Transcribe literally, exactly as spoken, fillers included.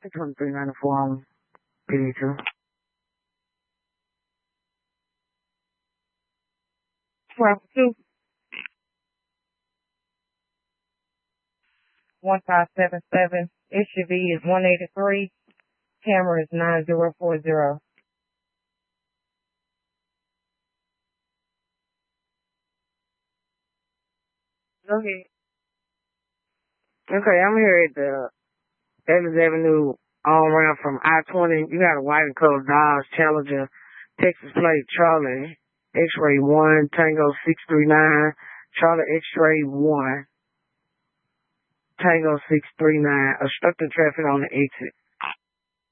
twenty-three ninety-four on P D two. Twelve two. One five seven seven. S U V is one eighty three. Camera is nine zero four zero. Okay. Okay, I'm here at the Evans Avenue on ramp from I twenty. You got a white and colored Dodge Challenger, Texas plate Charlie X-ray one, Tango six three nine, Charlie X-ray one, Tango six three nine, obstructing traffic on the exit.